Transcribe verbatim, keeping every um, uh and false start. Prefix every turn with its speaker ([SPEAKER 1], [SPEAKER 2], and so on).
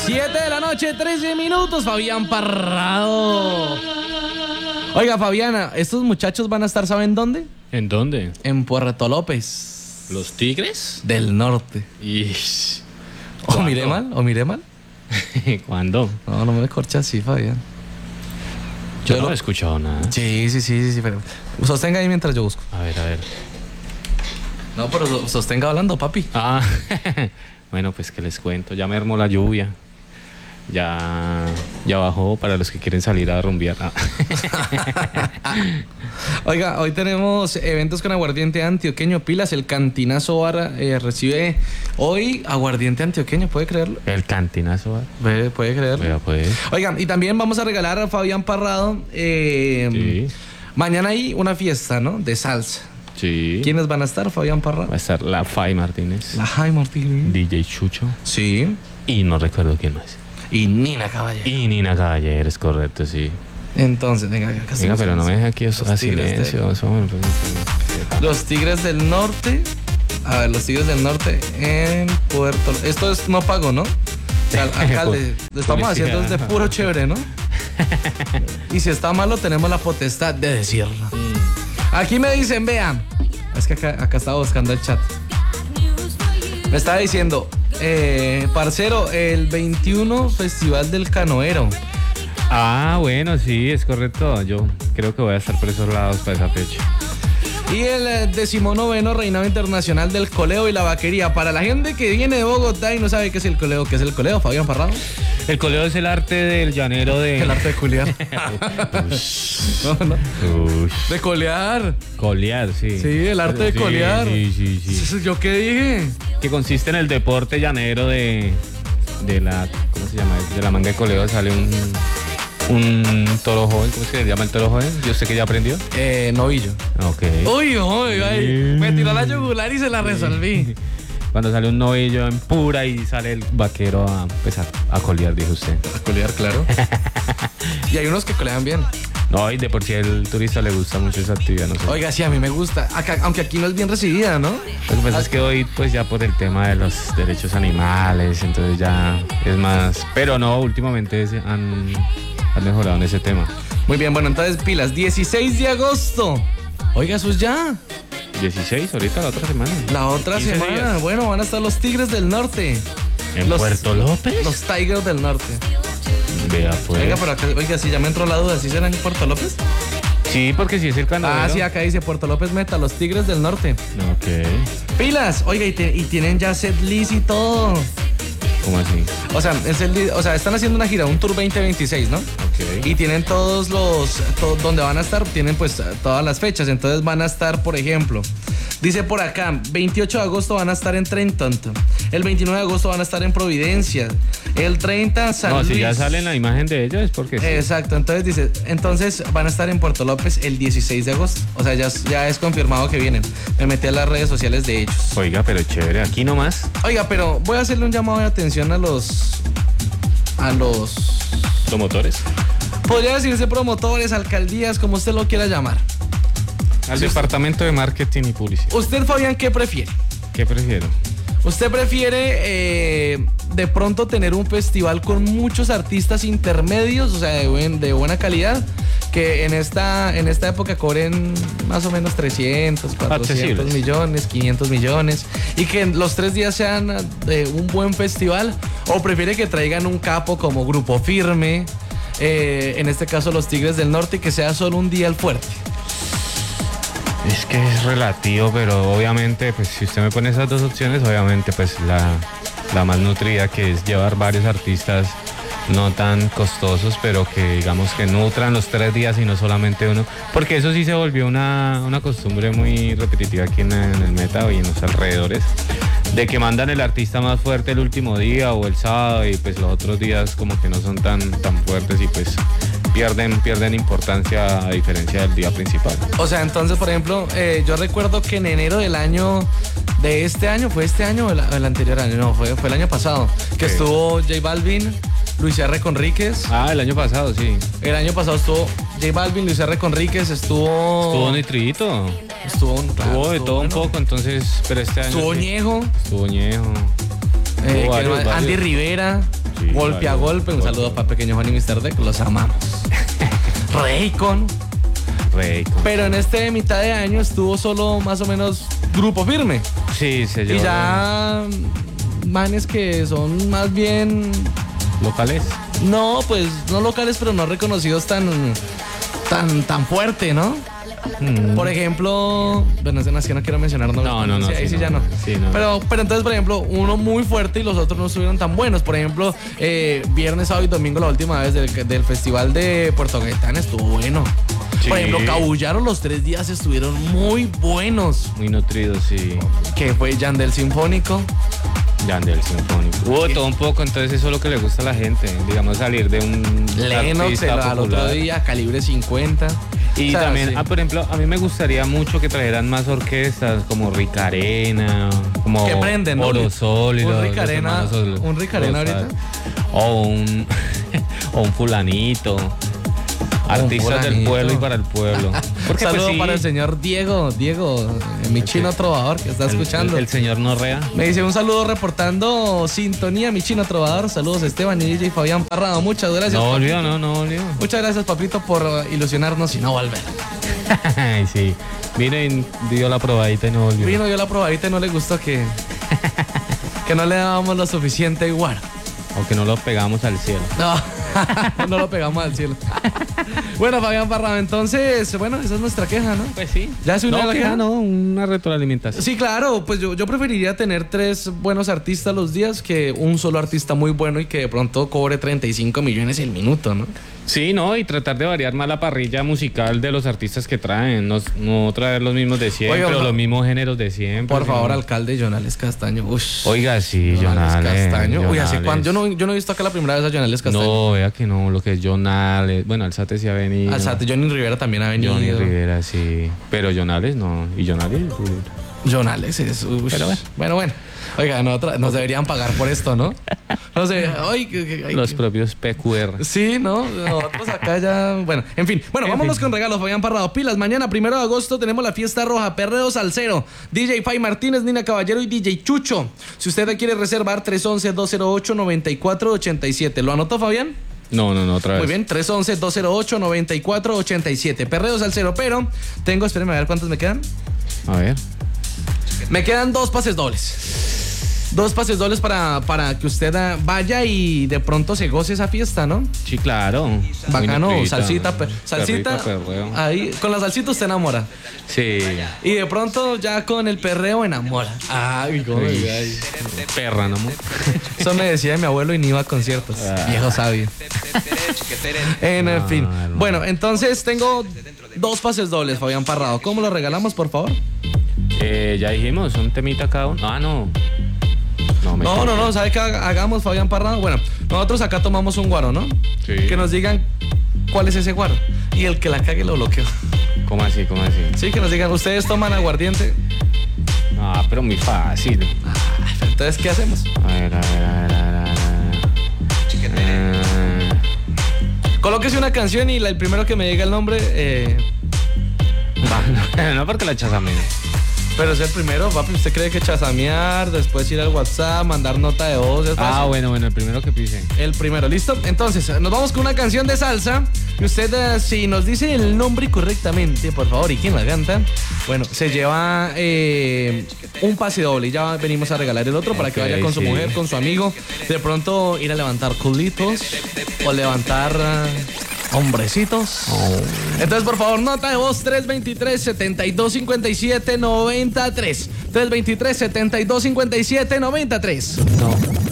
[SPEAKER 1] siete de la noche, trece minutos, Fabián Parrado. Oiga, Fabiana, estos muchachos van a estar, ¿saben dónde?
[SPEAKER 2] ¿En dónde?
[SPEAKER 1] En Puerto López.
[SPEAKER 2] ¿Los Tigres?
[SPEAKER 1] Del norte.
[SPEAKER 2] Ish.
[SPEAKER 1] ¿O miré mal? ¿O miré mal?
[SPEAKER 2] ¿Cuándo?
[SPEAKER 1] No, no me corcha así, Fabián.
[SPEAKER 2] Yo,
[SPEAKER 1] Yo
[SPEAKER 2] no
[SPEAKER 1] lo-
[SPEAKER 2] he escuchado nada.
[SPEAKER 1] Sí, sí, sí, sí, sí, pero sostenga ahí mientras yo busco.
[SPEAKER 2] A ver, a ver.
[SPEAKER 1] No, pero so- sostenga hablando, papi.
[SPEAKER 2] Ah, bueno, pues que les cuento. Ya me armó la lluvia. Ya, ya bajó para los que quieren salir a rumbear. Ah.
[SPEAKER 1] Oiga, hoy tenemos eventos con aguardiente antioqueño. Pilas, el Cantinazo Bar eh, recibe hoy aguardiente antioqueño, ¿puede creerlo?
[SPEAKER 2] El cantinazo. ¿Va?
[SPEAKER 1] Puede, puede creerlo.
[SPEAKER 2] Vea, pues.
[SPEAKER 1] Oigan, y también vamos a regalar a Fabián Parrado. eh,
[SPEAKER 2] Sí.
[SPEAKER 1] Mañana hay una fiesta, ¿no? De salsa.
[SPEAKER 2] Sí.
[SPEAKER 1] ¿Quiénes van a estar, Fabián
[SPEAKER 2] Va
[SPEAKER 1] Parrado?
[SPEAKER 2] a estar la Fay Martínez,
[SPEAKER 1] La Jai Martínez.
[SPEAKER 2] D J Chucho
[SPEAKER 1] Sí.
[SPEAKER 2] y no recuerdo quién más.
[SPEAKER 1] Y Nina Caballero.
[SPEAKER 2] Y Nina Caballero, es correcto, sí.
[SPEAKER 1] Entonces, venga, acá
[SPEAKER 2] Venga,
[SPEAKER 1] estamos.
[SPEAKER 2] pero no me deje aquí
[SPEAKER 1] Los
[SPEAKER 2] a
[SPEAKER 1] Tigres de-
[SPEAKER 2] silencio. eso, bueno, pues,
[SPEAKER 1] Los Tigres del Norte. A ver, los Tigres del Norte en Puerto... Esto es no pago, ¿no? Al- alcalde, lo estamos
[SPEAKER 2] Policía.
[SPEAKER 1] haciendo desde puro chévere, ¿no? Y si está malo, tenemos la potestad de decirlo. Aquí me dicen, vean. Es que acá, acá estaba buscando el chat. Me estaba diciendo, eh, parcero, el veintiuno Festival del Canoero.
[SPEAKER 2] Ah, bueno, sí, es correcto. Yo creo que voy a estar por esos lados para esa fecha.
[SPEAKER 1] Y el eh, decimonoveno Reinado Internacional del Coleo y la Vaquería. Para la gente que viene de Bogotá y no sabe qué es el coleo, ¿qué es el coleo, Fabián Parrado?
[SPEAKER 2] El coleo es el arte del llanero de...
[SPEAKER 1] El arte de culiar. No, no.
[SPEAKER 2] Ush.
[SPEAKER 1] De colear.
[SPEAKER 2] Colear, sí.
[SPEAKER 1] Sí, el arte de
[SPEAKER 2] Sí,
[SPEAKER 1] colear.
[SPEAKER 2] Sí, sí, sí.
[SPEAKER 1] ¿Yo qué dije?
[SPEAKER 2] Que consiste en el deporte llanero de... De la... ¿Cómo se llama? De la manga de coleo sale un... Un toro joven. ¿Cómo se llama el toro joven? Yo sé que ya aprendió.
[SPEAKER 1] Eh, novillo.
[SPEAKER 2] Ok.
[SPEAKER 1] Uy, uy, ay, me tiró la yugular y se la resolví.
[SPEAKER 2] Cuando sale un novillo en pura y sale el vaquero a, pues a, a colear, dijo usted.
[SPEAKER 1] A colear, claro. Y hay unos que colean bien.
[SPEAKER 2] No, y de por sí al turista le gusta mucho esa actividad, no sé.
[SPEAKER 1] Oiga, sí, a mí me gusta. Acá, aunque aquí no es bien recibida, ¿no?
[SPEAKER 2] Lo que pasa es que hoy, pues ya por el tema de los derechos animales, entonces ya es más... Pero no, últimamente se han, han mejorado en ese tema.
[SPEAKER 1] Muy bien, bueno, entonces pilas. dieciséis de agosto. Oiga, eso es ya.
[SPEAKER 2] dieciséis, ahorita la otra semana.
[SPEAKER 1] La otra
[SPEAKER 2] quince
[SPEAKER 1] semana.
[SPEAKER 2] días.
[SPEAKER 1] Bueno, van a estar los Tigres del Norte.
[SPEAKER 2] ¿En
[SPEAKER 1] Los-
[SPEAKER 2] Puerto López?
[SPEAKER 1] Los Tigers del Norte.
[SPEAKER 2] Vea, pues.
[SPEAKER 1] Oiga, pero acá, oiga, si ya me entró la duda, ¿sí serán en Puerto López?
[SPEAKER 2] Sí, porque si es el canadero.
[SPEAKER 1] Ah, sí, acá dice Puerto López Meta, los Tigres del Norte.
[SPEAKER 2] Ok.
[SPEAKER 1] Pilas, oiga, y, te- y tienen ya set list y todo.
[SPEAKER 2] ¿Cómo así?
[SPEAKER 1] O sea, el set list- o sea, están haciendo una gira, un tour veinte veintiséis, ¿no?
[SPEAKER 2] Ok.
[SPEAKER 1] Y tienen todos los, to- donde van a estar, tienen pues todas las fechas. Entonces van a estar, por ejemplo, dice por acá, veintiocho de agosto van a estar en Trenton. El veintinueve de agosto van a estar en Providencia. El treinta, San
[SPEAKER 2] No,
[SPEAKER 1] Luis.
[SPEAKER 2] si ya sale en la imagen de ellos es porque sí.
[SPEAKER 1] Exacto, entonces dice, entonces van a estar en Puerto López el dieciséis de agosto. O sea, ya, ya es confirmado que vienen. Me metí a las redes sociales de ellos.
[SPEAKER 2] Oiga, pero chévere, aquí nomás.
[SPEAKER 1] Oiga, pero voy a hacerle un llamado de atención a los... A los...
[SPEAKER 2] Promotores.
[SPEAKER 1] Podría decirse promotores, alcaldías, como usted lo quiera llamar.
[SPEAKER 2] Al departamento de marketing y publicidad.
[SPEAKER 1] Usted, Fabián, ¿qué prefiere?
[SPEAKER 2] ¿Qué prefiero?
[SPEAKER 1] ¿Usted prefiere eh, de pronto tener un festival con muchos artistas intermedios, o sea, de, buen- de buena calidad, que en esta, en esta época cobren más o menos trescientos, cuatrocientos
[SPEAKER 2] Accesibles.
[SPEAKER 1] millones, quinientos millones, y que los tres días sean de un buen festival? ¿O prefiere que traigan un capo como Grupo Firme, eh, en este caso los Tigres del Norte, y que sea solo un día el fuerte?
[SPEAKER 2] Es que es relativo, pero obviamente, pues si usted me pone esas dos opciones, obviamente, pues la, la más nutrida, que es llevar varios artistas no tan costosos, pero que digamos que nutran los tres días y no solamente uno, porque eso sí se volvió una, una costumbre muy repetitiva aquí en, en el meta y en los alrededores, de que mandan el artista más fuerte el último día o el sábado y pues los otros días como que no son tan, tan fuertes y pues pierden, pierden importancia a diferencia del día principal.
[SPEAKER 1] O sea, entonces, por ejemplo, eh, yo recuerdo que en enero del año, de este año, ¿fue este año o el, o el anterior año? No, fue, fue el año pasado, que
[SPEAKER 2] Sí.
[SPEAKER 1] estuvo J Balvin, Luis R. Conríquez.
[SPEAKER 2] Ah, el año pasado, sí.
[SPEAKER 1] El año pasado estuvo J Balvin, Luis R. Conríquez, estuvo...
[SPEAKER 2] Estuvo Nitridito.
[SPEAKER 1] Estuvo, claro,
[SPEAKER 2] Estuvo de
[SPEAKER 1] estuvo
[SPEAKER 2] todo un
[SPEAKER 1] bueno.
[SPEAKER 2] poco, entonces, pero este año
[SPEAKER 1] Estuvo
[SPEAKER 2] sí.
[SPEAKER 1] Ñejo,
[SPEAKER 2] Estuvo Ñejo.
[SPEAKER 1] eh,
[SPEAKER 2] Hubo
[SPEAKER 1] que no-
[SPEAKER 2] varios,
[SPEAKER 1] Andy
[SPEAKER 2] varios.
[SPEAKER 1] Rivera.
[SPEAKER 2] Sí,
[SPEAKER 1] golpe
[SPEAKER 2] claro.
[SPEAKER 1] a golpe. Un saludo para Pequeño Juan y mister Deck, los amamos. Raycon.
[SPEAKER 2] Raycon.
[SPEAKER 1] Pero en este mitad de año estuvo solo más o menos Grupo Firme.
[SPEAKER 2] Sí, se llevó.
[SPEAKER 1] Y ya manes que son más bien,
[SPEAKER 2] ¿Locales?
[SPEAKER 1] no, pues no locales, pero no reconocidos tan, tan, tan fuerte, ¿no?
[SPEAKER 2] Mm.
[SPEAKER 1] Por ejemplo, bueno, es que no quiero mencionar nombres.
[SPEAKER 2] No, no, no,
[SPEAKER 1] Sí, ahí
[SPEAKER 2] sí,
[SPEAKER 1] sí
[SPEAKER 2] no.
[SPEAKER 1] ya no.
[SPEAKER 2] Sí, no.
[SPEAKER 1] Pero, pero entonces, por ejemplo, uno muy fuerte y los otros no estuvieron tan buenos. Por ejemplo, eh, viernes, sábado y domingo, la última vez del, del festival de Puerto Gaitán estuvo bueno.
[SPEAKER 2] Sí.
[SPEAKER 1] Por ejemplo, Cabullaro los tres días estuvieron muy buenos.
[SPEAKER 2] Muy nutridos, sí.
[SPEAKER 1] Que fue Yandel Sinfónico.
[SPEAKER 2] Yandel Sinfónico. Hubo todo un poco, entonces eso es lo que le gusta a la gente. Digamos, salir de un
[SPEAKER 1] Lennox
[SPEAKER 2] artista
[SPEAKER 1] el- al
[SPEAKER 2] popular.
[SPEAKER 1] otro día, Calibre cincuenta.
[SPEAKER 2] Y
[SPEAKER 1] O sea,
[SPEAKER 2] también,
[SPEAKER 1] sí.
[SPEAKER 2] ah, por ejemplo, a mí me gustaría mucho que trajeran más orquestas como Ricarena, como
[SPEAKER 1] Que prenden, ¿no?
[SPEAKER 2] Orosol y
[SPEAKER 1] Un
[SPEAKER 2] los- los
[SPEAKER 1] Ricarena-
[SPEAKER 2] hermanos Sol-
[SPEAKER 1] un Ricarena
[SPEAKER 2] Rosal.
[SPEAKER 1] ahorita.
[SPEAKER 2] O un, o un fulanito. Artistas del
[SPEAKER 1] fulanito.
[SPEAKER 2] pueblo y para el pueblo. Porque,
[SPEAKER 1] Saludo
[SPEAKER 2] pues, sí,
[SPEAKER 1] para el señor Diego, Diego, eh, mi chino trovador que está
[SPEAKER 2] el-
[SPEAKER 1] escuchando.
[SPEAKER 2] El, el señor Norrea.
[SPEAKER 1] Me dice un saludo reportando sintonía, mi chino trovador. Saludos Esteban y D J Fabián Parrado. Muchas gracias.
[SPEAKER 2] No
[SPEAKER 1] papito.
[SPEAKER 2] volvió, no, no volvió.
[SPEAKER 1] Muchas gracias, papito, por eh, ilusionarnos y no volver.
[SPEAKER 2] Ay, sí. Vino y dio la probadita y no volvió.
[SPEAKER 1] Vino, dio la probadita y no le gustó que, que no le dábamos lo suficiente igual.
[SPEAKER 2] O que no lo pegamos al cielo.
[SPEAKER 1] No, no lo pegamos al cielo. Bueno, Fabián Parrado, entonces, bueno, esa es nuestra queja, ¿no?
[SPEAKER 2] Pues sí.
[SPEAKER 1] ¿Ya se unió a
[SPEAKER 2] No,
[SPEAKER 1] la
[SPEAKER 2] queja,
[SPEAKER 1] queja?
[SPEAKER 2] no, una retroalimentación.
[SPEAKER 1] Sí, claro, pues yo, yo preferiría tener tres buenos artistas los días que un solo artista muy bueno y que de pronto cobre treinta y cinco millones el minuto, ¿no?
[SPEAKER 2] Sí, no, y tratar de variar más la parrilla musical de los artistas que traen, no, no traer los mismos de siempre,
[SPEAKER 1] Oiga,
[SPEAKER 2] o
[SPEAKER 1] no.
[SPEAKER 2] los mismos géneros de siempre.
[SPEAKER 1] Por favor,
[SPEAKER 2] sino-
[SPEAKER 1] alcalde Jonales Castaño. Ush.
[SPEAKER 2] Oiga, sí, Jonales.
[SPEAKER 1] Castaño. Uy, ¿hace
[SPEAKER 2] Jonales.
[SPEAKER 1] cuándo? Yo no, yo no he visto acá la primera vez a Jonales Castaño.
[SPEAKER 2] No, vea que no, lo que es Jonales, bueno, Alzate sí ha venido.
[SPEAKER 1] Alzate, Johnny Rivera también ha venido.
[SPEAKER 2] Johnny Rivera, sí, pero Jonales no, y Jonales,
[SPEAKER 1] Jonales es. ush.
[SPEAKER 2] Pero bueno.
[SPEAKER 1] bueno, bueno. Oiga, no, otra- nos deberían pagar por esto, ¿no? No sé. Ay, que- que- ay,
[SPEAKER 2] los
[SPEAKER 1] que-
[SPEAKER 2] propios P Q R.
[SPEAKER 1] Sí, ¿no? Nosotros acá ya. Bueno, en fin. Bueno,
[SPEAKER 2] En
[SPEAKER 1] vámonos
[SPEAKER 2] fin.
[SPEAKER 1] con regalos, Fabián Parrado. Pilas, mañana, primero de agosto, tenemos la fiesta roja, Perreo Salsero. D J Fay Martínez, Nina Caballero y D J Chucho. Si usted quiere reservar, tres once, dos cero ocho, noventa y cuatro ochenta y siete. ¿Lo anotó, Fabián?
[SPEAKER 2] No, no, no, otra vez.
[SPEAKER 1] Muy bien, tres once, dos cero ocho, noventa y cuatro ochenta y siete. Perreo Salsero, pero tengo, espérenme a ver cuántos me quedan.
[SPEAKER 2] A ver.
[SPEAKER 1] Me quedan dos pases dobles. Dos pases dobles para, para que usted ah, vaya y de pronto se goce esa fiesta, ¿no?
[SPEAKER 2] Sí, claro. Muy
[SPEAKER 1] Bacano,
[SPEAKER 2] nutrita,
[SPEAKER 1] salsita, per- salsita.
[SPEAKER 2] perrito, perreo.
[SPEAKER 1] Ahí, con la salsita usted enamora.
[SPEAKER 2] Sí.
[SPEAKER 1] Y de pronto ya con el perreo enamora. Ay, cómo me
[SPEAKER 2] Uy.
[SPEAKER 1] ve ahí.
[SPEAKER 2] Perra, ¿no?
[SPEAKER 1] Eso me decía mi abuelo y ni iba a conciertos.
[SPEAKER 2] Ah.
[SPEAKER 1] Viejo sabio. En
[SPEAKER 2] Ah,
[SPEAKER 1] fin.
[SPEAKER 2] hermano.
[SPEAKER 1] Bueno, entonces tengo dos pases dobles, Fabián Parrado. ¿Cómo lo regalamos, por favor?
[SPEAKER 2] Eh, ya dijimos, un temita cada uno. Ah, no. No, me
[SPEAKER 1] No, no,
[SPEAKER 2] equivoqué.
[SPEAKER 1] no. ¿Sabe qué hagamos, Fabián Parrado? Bueno, nosotros acá tomamos un guaro, ¿no?
[SPEAKER 2] Sí.
[SPEAKER 1] Que nos digan cuál es ese guaro. Y el que la cague lo bloqueo.
[SPEAKER 2] ¿Cómo así? ¿Cómo así?
[SPEAKER 1] Sí, que nos digan, ¿ustedes toman aguardiente?
[SPEAKER 2] Ah, pero muy fácil.
[SPEAKER 1] Ah, entonces, ¿qué hacemos?
[SPEAKER 2] A ver, a ver, a ver, a ver, a ver. Eh,
[SPEAKER 1] Colóquese una canción y la- el primero que me diga el nombre, eh,
[SPEAKER 2] no, no porque la chazamea.
[SPEAKER 1] pero es el primero, papi. ¿Usted cree que chasamear, después ir al WhatsApp, mandar nota de voz es fácil?
[SPEAKER 2] Ah, bueno, bueno, el primero que pise.
[SPEAKER 1] El primero, ¿listo? Entonces, nos vamos con una canción de salsa. Y usted, eh, si nos dice el nombre correctamente, por favor, y quién la canta, bueno, se lleva eh, un pase doble. Y ya venimos a regalar el otro para que
[SPEAKER 2] Ok,
[SPEAKER 1] vaya con su
[SPEAKER 2] sí.
[SPEAKER 1] mujer, con su amigo. De pronto ir a levantar culitos o levantar eh, hombrecitos.
[SPEAKER 2] Oh.
[SPEAKER 1] Entonces, por favor, nota de voz tres veintitrés, setenta y dos cincuenta y siete, noventa y tres. tres veintitrés, setenta y dos cincuenta y siete, noventa y tres.
[SPEAKER 2] No.